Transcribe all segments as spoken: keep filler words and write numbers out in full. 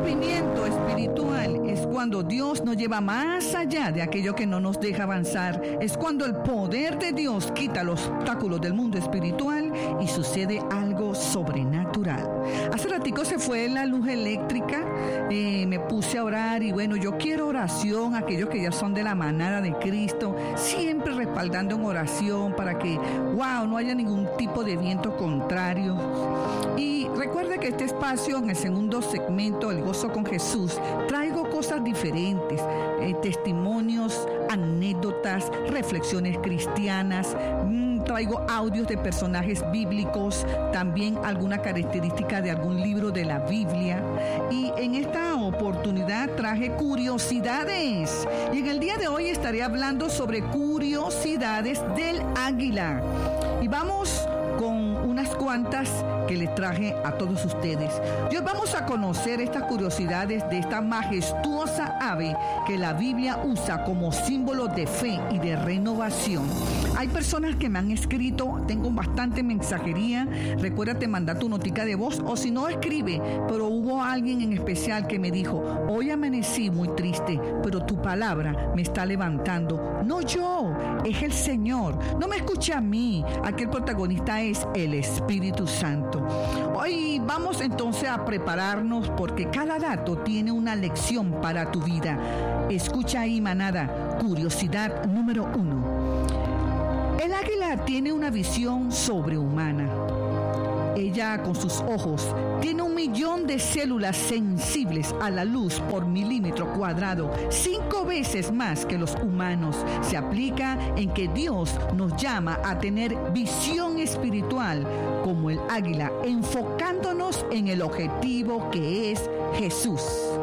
rompimiento espiritual es cuando Dios nos lleva más allá de aquello que no nos deja avanzar. Es cuando el poder de Dios quita los obstáculos del mundo espiritual y sucede algo sobrenatural. Hace ratico se fue la luz eléctrica, eh, me puse a orar y bueno, yo quiero oración, aquellos que ya son de la manada de Cristo, siempre respaldando en oración para que, wow, no haya ningún tipo de viento contrario. Y recuerda que este espacio, en el segundo segmento, El Gozo con Jesús, traigo cosas diferentes, eh, testimonios, anécdotas, reflexiones cristianas, mmm, traigo audios de personajes bíblicos, también alguna característica de algún libro de la Biblia. Y en esta oportunidad traje curiosidades. Y en el día de hoy estaré hablando sobre curiosidades del águila. Y vamos con unas cuantas que les traje a todos ustedes. Y hoy vamos a conocer estas curiosidades de esta majestuosa ave que la Biblia usa como símbolo de fe y de renovación. Hay personas que me han escrito, tengo bastante mensajería. Recuérdate mandar tu notica de voz, o si no, escribe. Pero hubo alguien en especial que me dijo: hoy amanecí muy triste, pero tu palabra me está levantando. No yo, es el Señor. No me escuche a mí. Aquí el protagonista es el Espíritu Santo. Hoy vamos entonces a prepararnos, porque cada dato tiene una lección para tu vida. Escucha ahí, manada. Curiosidad número uno. El águila tiene una visión sobrehumana. Ella, con sus ojos, tiene un millón de células sensibles a la luz por milímetro cuadrado, cinco veces más que los humanos. Se aplica en que Dios nos llama a tener visión espiritual como el águila, enfocándonos en el objetivo que es Jesús.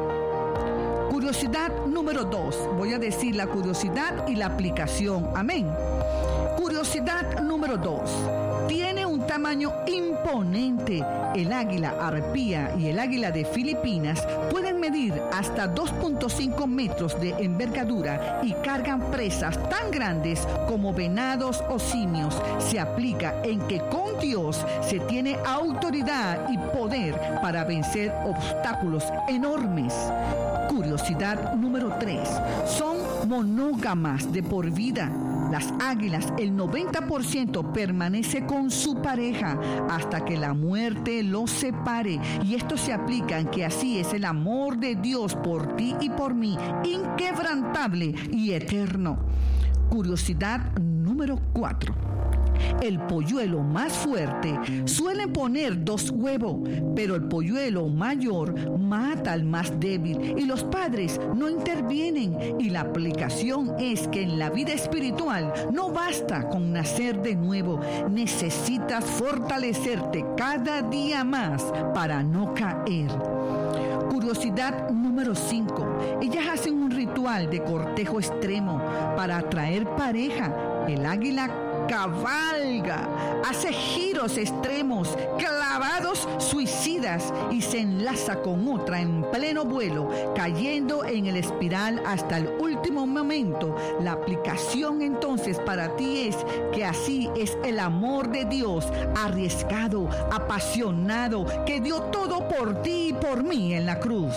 Curiosidad número dos. Voy a decir la curiosidad y la aplicación. Amén. Curiosidad número dos. Tiene un tamaño imponente. El águila arpía y el águila de Filipinas pueden medir hasta dos punto cinco metros de envergadura y cargan presas tan grandes como venados o simios. Se aplica en que con Dios se tiene autoridad y poder para vencer obstáculos enormes. Curiosidad número tres. Son monógamas de por vida. Las águilas, el noventa por ciento permanece con su pareja hasta que la muerte los separe. Y esto se aplica en que así es el amor de Dios por ti y por mí, inquebrantable y eterno. Curiosidad número cuatro. El polluelo más fuerte suele poner dos huevos, pero el polluelo mayor mata al más débil y los padres no intervienen. Y la aplicación es que en la vida espiritual no basta con nacer de nuevo, necesitas fortalecerte cada día más para no caer. Curiosidad número cinco. Ellas hacen un ritual de cortejo extremo para atraer pareja. El águila cabalga, hace giros extremos, clavados suicidas y se enlaza con otra en pleno vuelo, cayendo en el espiral hasta el último momento. La aplicación entonces para ti es que así es el amor de Dios, arriesgado, apasionado, que dio todo por ti y por mí en la cruz.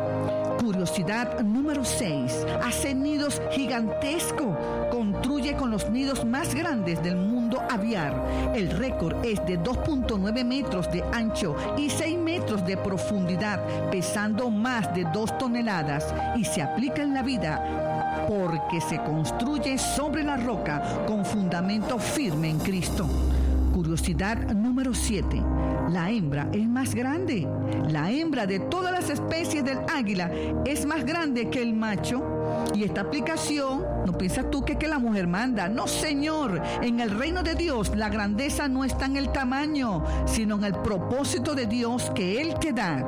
Curiosidad número seis. Hace nidos gigantescos. Construye con los nidos más grandes del mundo aviar. El récord es de dos punto nueve metros de ancho y seis metros de profundidad, pesando más de dos toneladas. Y se aplica en la vida porque se construye sobre la roca con fundamento firme en Cristo. Curiosidad número siete. La hembra es más grande. La hembra de todas las especies del águila es más grande que el macho. Y esta aplicación, no piensas tú que, que la mujer manda. No, señor. En el reino de Dios la grandeza no está en el tamaño, sino en el propósito de Dios que Él te da.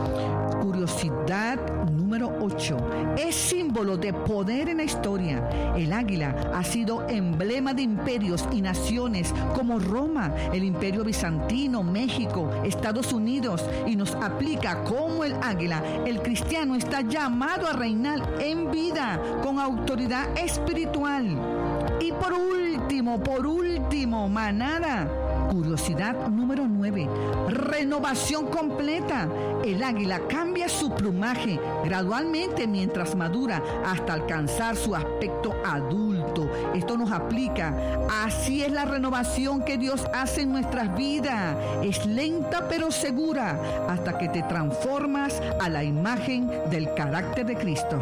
Curiosidad número ocho. Es símbolo de poder en la historia. El águila ha sido emblema de imperios y naciones como Roma, el Imperio Bizantino, México, Estados Unidos, y nos aplica como el águila. El cristiano está llamado a reinar en vida con autoridad espiritual. Y por último, por último, manada, Curiosidad número nueve. Renovación completa. El águila cambia su plumaje gradualmente mientras madura hasta alcanzar su aspecto adulto. Esto nos aplica. Así es la renovación que Dios hace en nuestras vidas. Es lenta pero segura hasta que te transformas a la imagen del carácter de Cristo.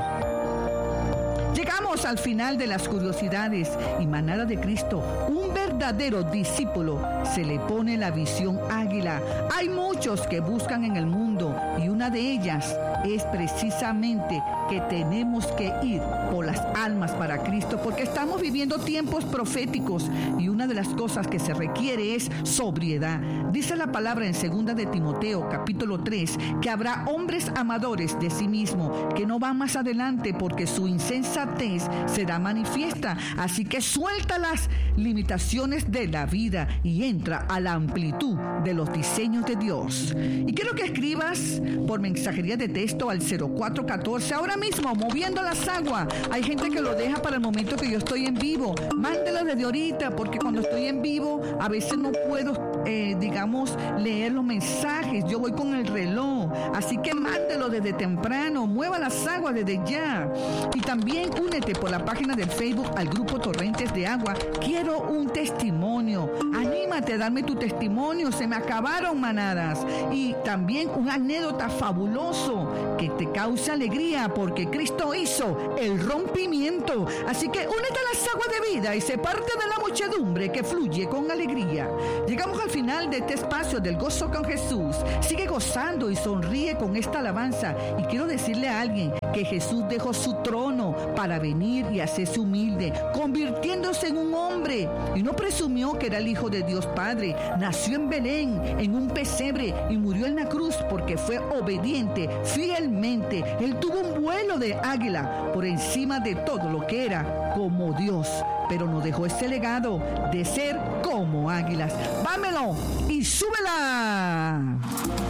Llegamos al final de las curiosidades y manada de Cristo. Un verdadero discípulo se le pone la visión águila. Hay muchos que buscan en el mundo y una de ellas es precisamente que tenemos que ir por las almas para Cristo, porque estamos viviendo tiempos proféticos y una de las cosas que se requiere es sobriedad. Dice la palabra en segunda de Timoteo capítulo tres que habrá hombres amadores de sí mismos que no van más adelante porque su insensatez será manifiesta. Así que suelta las limitaciones de la vida y entra a la amplitud de los diseños de Dios. Y quiero que escribas por mensajería de texto al cero cuatro uno cuatro, ahora mismo, moviendo las aguas. Hay gente que lo deja para el momento que yo estoy en vivo. Mándelo desde ahorita, porque cuando estoy en vivo a veces no puedo, eh, digamos, leer los mensajes. Yo voy con el reloj. Así que mándelo desde temprano. Mueva las aguas desde ya. Y también únete por la página de Facebook al grupo Torrentes de Agua. Quiero un testimonio. Anímate a darme tu testimonio. Se me acabaron manadas. Y también una anécdota fabuloso que te cause alegría, porque Cristo hizo el rompimiento. Así que únete a las aguas de vida y sé parte de la muchedumbre que fluye con alegría. Llegamos al final de este espacio del Gozo con Jesús. Sigue gozando y sonríe con esta alabanza. Y quiero decirle a alguien que Jesús dejó su trono para venir y hacerse humilde, convirtiéndose en un hombre. Y no presumió que era el Hijo de Dios Padre. Nació en Belén, en un pesebre, y murió en la cruz porque fue obediente fielmente. Él tuvo un vuelo de águila por encima de todo lo que era como Dios, pero nos dejó ese legado de ser como águilas. ¡Vámelo y súbela!